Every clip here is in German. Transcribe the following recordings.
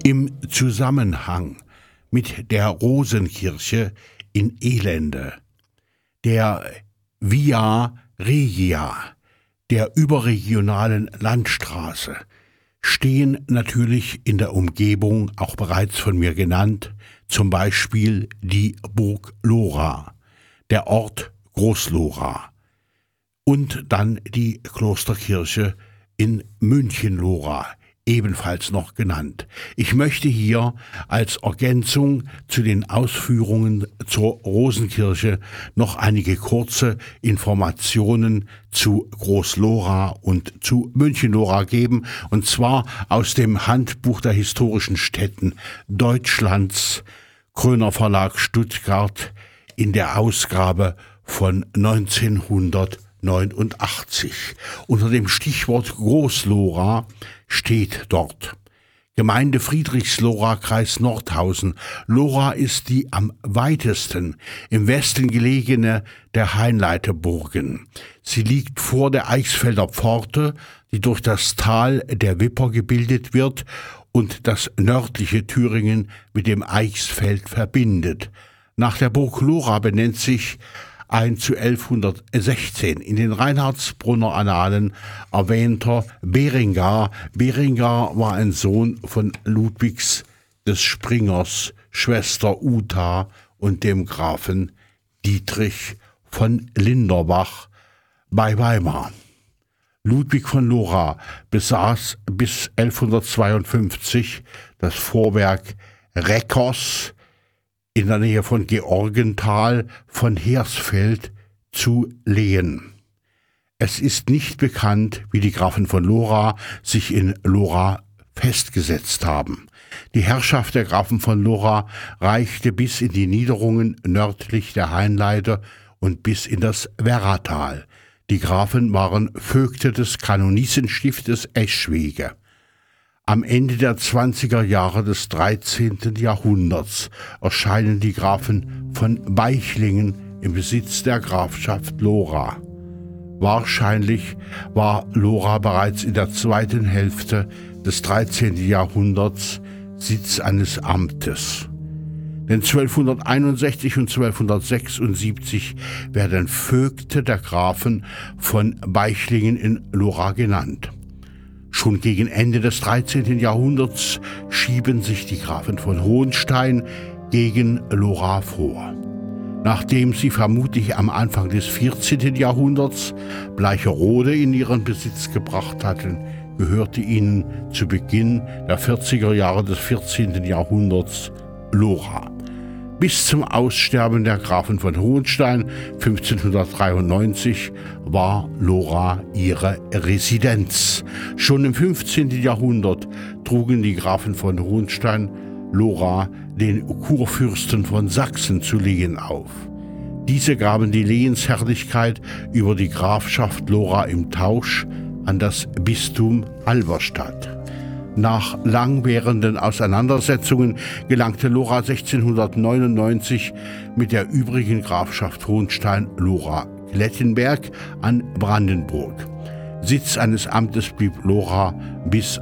im Zusammenhang mit der Rosenkirche in Elende, der Via Regia, der überregionalen Landstraße, stehen natürlich in der Umgebung, auch bereits von mir genannt, zum Beispiel die Burg Lora, der Ort Groß-Lora und dann die Klosterkirche in München-Lora, ebenfalls noch genannt. Ich möchte hier als Ergänzung zu den Ausführungen zur Rosenkirche noch einige kurze Informationen zu Groß-Lora und zu München-Lora geben, und zwar aus dem Handbuch der historischen Städten Deutschlands, Kröner Verlag Stuttgart, in der Ausgabe von 1989. Unter dem Stichwort Groß-Lora steht dort: Gemeinde Friedrichslora, Kreis Nordhausen. Lora ist die am weitesten im Westen gelegene der Hainleiterburgen. Sie liegt vor der Eichsfelder Pforte, die durch das Tal der Wipper gebildet wird und das nördliche Thüringen mit dem Eichsfeld verbindet. Nach der Burg Lora benennt sich ein zu 1116 in den Reinhardsbrunner Annalen erwähnter Berengar. Berengar war ein Sohn von Ludwigs des Springers Schwester Uta und dem Grafen Dietrich von Linderbach bei Weimar. Ludwig von Lora besaß bis 1152 das Vorwerk Reckers in der Nähe von Georgenthal von Hersfeld zu Lehen. Es ist nicht bekannt, wie die Grafen von Lora sich in Lora festgesetzt haben. Die Herrschaft der Grafen von Lora reichte bis in die Niederungen nördlich der Hainleite und bis in das Werratal. Die Grafen waren Vögte des Kanonissenstiftes Eschwege. Am Ende der 20er Jahre des 13. Jahrhunderts erscheinen die Grafen von Beichlingen im Besitz der Grafschaft Lora. Wahrscheinlich war Lora bereits in der zweiten Hälfte des 13. Jahrhunderts Sitz eines Amtes. Denn 1261 und 1276 werden Vögte der Grafen von Beichlingen in Lora genannt. Schon gegen Ende des 13. Jahrhunderts schieben sich die Grafen von Hohenstein gegen Lora vor. Nachdem sie vermutlich am Anfang des 14. Jahrhunderts Bleicherode in ihren Besitz gebracht hatten, gehörte ihnen zu Beginn der 40er Jahre des 14. Jahrhunderts Lora. Bis zum Aussterben der Grafen von Hohenstein 1593 war Lora ihre Residenz. Schon im 15. Jahrhundert trugen die Grafen von Hohenstein Lora den Kurfürsten von Sachsen zu Lehen auf. Diese gaben die Lehensherrlichkeit über die Grafschaft Lora im Tausch an das Bistum Halberstadt. Nach langwährenden Auseinandersetzungen gelangte Lora 1699 mit der übrigen Grafschaft Hohenstein-Lora-Klettenberg an Brandenburg. Sitz eines Amtes blieb Lora bis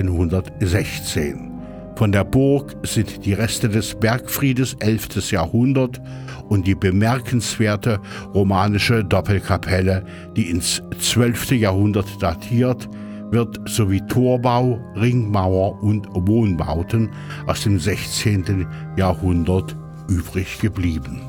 1816. Von der Burg sind die Reste des Bergfriedes 11. Jahrhundert und die bemerkenswerte romanische Doppelkapelle, die ins 12. Jahrhundert datiert, wird sowie Torbau, Ringmauer und Wohnbauten aus dem 16. Jahrhundert übrig geblieben.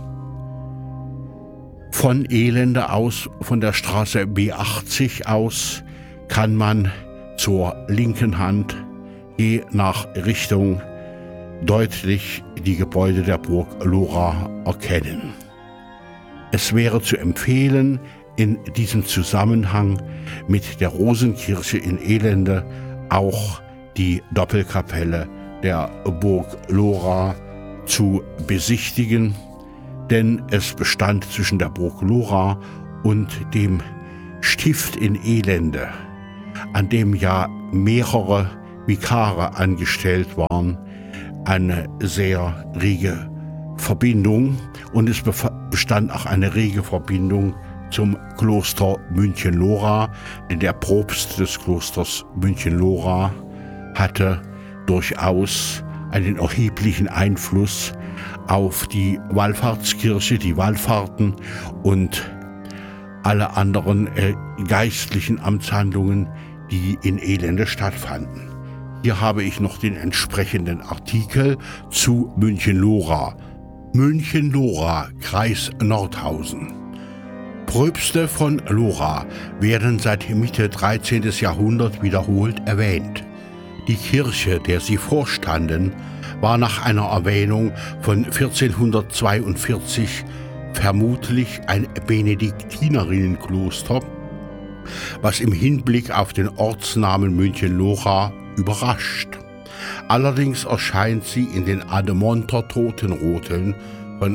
Von Elende aus, von der Straße B80 aus, kann man zur linken Hand je nach Richtung deutlich die Gebäude der Burg Lora erkennen. Es wäre zu empfehlen, in diesem Zusammenhang mit der Rosenkirche in Elende auch die Doppelkapelle der Burg Lora zu besichtigen, denn es bestand zwischen der Burg Lora und dem Stift in Elende, an dem ja mehrere Vikare angestellt waren, eine sehr rege Verbindung, und es bestand auch eine rege Verbindung zum Kloster München-Lora, denn der Propst des Klosters München-Lora hatte durchaus einen erheblichen Einfluss auf die Wallfahrtskirche, die Wallfahrten und alle anderen geistlichen Amtshandlungen, die in Elende stattfanden. Hier habe ich noch den entsprechenden Artikel zu München-Lora. München-Lora, Kreis Nordhausen. Pröpste von Lora werden seit Mitte 13. Jahrhundert wiederholt erwähnt. Die Kirche, der sie vorstanden, war nach einer Erwähnung von 1442 vermutlich ein Benediktinerinnenkloster, was im Hinblick auf den Ortsnamen München-Lora überrascht. Allerdings erscheint sie in den Ademonter Totenroteln von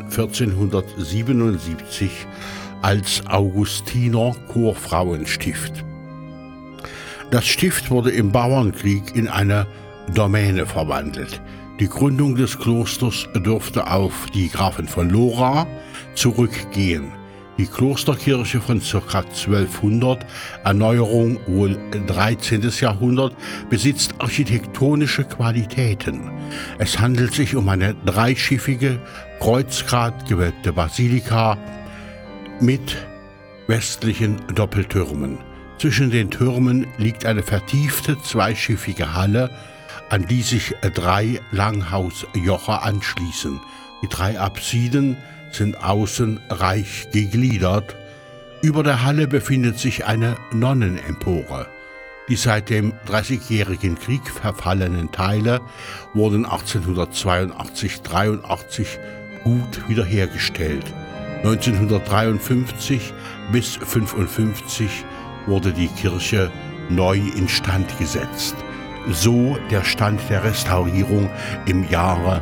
1477 als Augustiner Chorfrauenstift. Das Stift wurde im Bauernkrieg in eine Domäne verwandelt. Die Gründung des Klosters dürfte auf die Grafen von Lora zurückgehen. Die Klosterkirche von ca. 1200, Erneuerung wohl 13. Jahrhundert, besitzt architektonische Qualitäten. Es handelt sich um eine dreischiffige, kreuzgratgewölbte Basilika mit westlichen Doppeltürmen. Zwischen den Türmen liegt eine vertiefte zweischiffige Halle, an die sich 3 Langhausjoche anschließen. Die 3 Apsiden sind außen reich gegliedert. Über der Halle befindet sich eine Nonnenempore. Die seit dem Dreißigjährigen Krieg verfallenen Teile wurden 1882/83 gut wiederhergestellt. 1953 bis 1955 wurde die Kirche neu instand gesetzt. So der Stand der Restaurierung im Jahre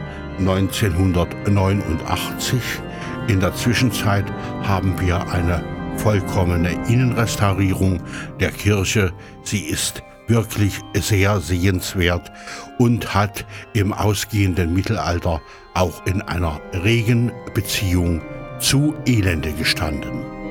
1989. In der Zwischenzeit haben wir eine vollkommene Innenrestaurierung der Kirche. Sie ist wirklich sehr sehenswert und hat im ausgehenden Mittelalter auch in einer regen Beziehung zu Elende gestanden.